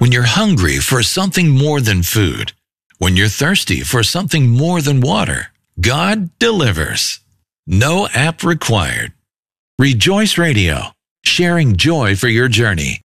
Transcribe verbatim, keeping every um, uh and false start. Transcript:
When you're hungry for something more than food, when you're thirsty for something more than water, God delivers. No app required. Rejoice Radio, sharing joy for your journey.